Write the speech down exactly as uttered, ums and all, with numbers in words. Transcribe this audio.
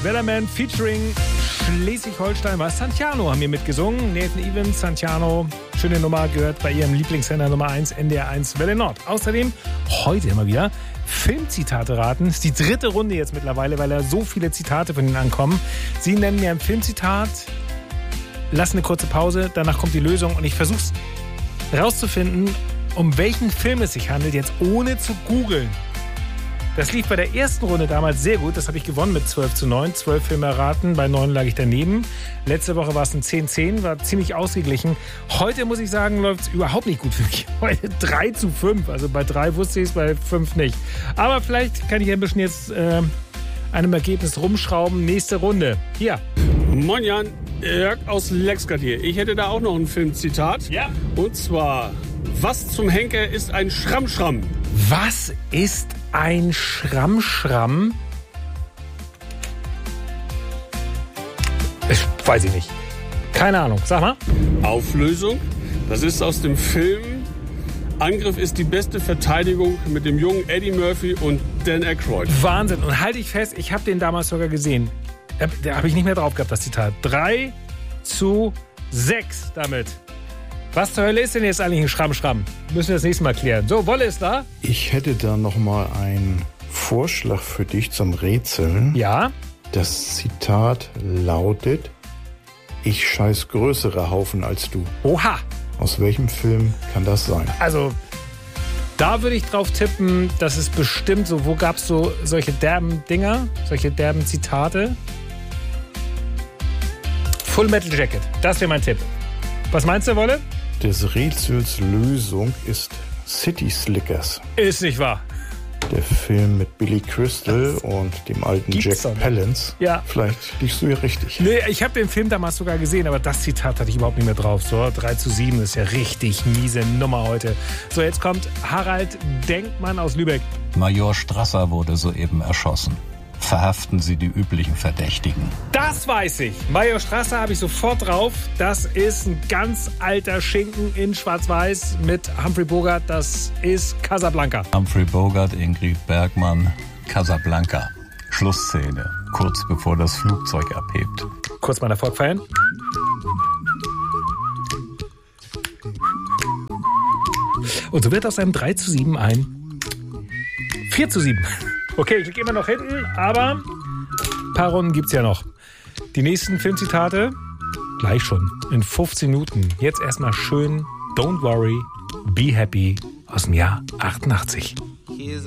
Wellerman featuring Schleswig-Holstein. Was? Santiano haben wir mitgesungen. Nathan Evans, Santiano. Schöne Nummer, gehört bei ihrem Lieblingssender Nummer eins, N D R eins Welle Nord. Außerdem heute immer wieder Filmzitate raten. Das ist die dritte Runde jetzt mittlerweile, weil da so viele Zitate von Ihnen ankommen. Sie nennen mir ein Filmzitat, lassen eine kurze Pause, danach kommt die Lösung und ich versuche es rauszufinden, um welchen Film es sich handelt, jetzt ohne zu googeln. Das lief bei der ersten Runde damals sehr gut. Das habe ich gewonnen mit zwölf zu neun. zwölf Filme erraten, bei neun lag ich daneben. Letzte Woche war es ein zehn zehn, war ziemlich ausgeglichen. Heute, muss ich sagen, läuft es überhaupt nicht gut für mich. Heute drei zu fünf. Also bei drei wusste ich es, bei fünf nicht. Aber vielleicht kann ich ein bisschen jetzt äh, einem Ergebnis rumschrauben. Nächste Runde. Hier. Moin Jan, Jörg aus Lexgard hier. Ich hätte da auch noch ein Filmzitat. Ja. Und zwar, was zum Henker ist ein Schramm-Schramm? Was ist ein Schramm-Schramm? Ich weiß ich nicht. Keine Ahnung. Sag mal. Auflösung. Das ist aus dem Film Angriff ist die beste Verteidigung mit dem jungen Eddie Murphy und Dan Aykroyd. Wahnsinn. Und halte ich fest, ich habe den damals sogar gesehen. Da habe ich nicht mehr drauf gehabt, das Zitat. drei zu sechs damit. Was zur Hölle ist denn jetzt eigentlich ein Schramm-Schramm? Müssen wir das nächste Mal klären. So, Wolle ist da. Ich hätte da noch mal einen Vorschlag für dich zum Rätseln. Ja? Das Zitat lautet: Ich scheiß größere Haufen als du. Oha! Aus welchem Film kann das sein? Also, da würde ich drauf tippen, dass es bestimmt so, wo gab es so solche derben Dinger, solche derben Zitate? Full Metal Jacket, das wäre mein Tipp. Was meinst du, Wolle? Des Rätsels Lösung ist City Slickers. Ist nicht wahr. Der Film mit Billy Crystal und dem alten Jack Palance. Ja. Vielleicht liegst du hier richtig. Nee, ich habe den Film damals sogar gesehen, aber das Zitat hatte ich überhaupt nicht mehr drauf. So, drei zu sieben ist ja richtig miese Nummer heute. So, jetzt kommt Harald Denkmann aus Lübeck. Major Strasser wurde soeben erschossen. Verhaften Sie die üblichen Verdächtigen. Das weiß ich. Major Strasser habe ich sofort drauf. Das ist ein ganz alter Schinken in Schwarz-Weiß mit Humphrey Bogart. Das ist Casablanca. Humphrey Bogart, Ingrid Bergmann, Casablanca. Schlussszene, kurz bevor das Flugzeug abhebt. Kurz mal Erfolg feiern. Und so wird aus einem drei zu sieben ein vier zu sieben. Okay, ich liege immer noch hinten, aber ein paar Runden gibt's ja noch. Die nächsten Filmzitate gleich schon, in fünfzehn Minuten. Jetzt erstmal schön Don't Worry, Be Happy aus dem Jahr achtundachtzig. Here's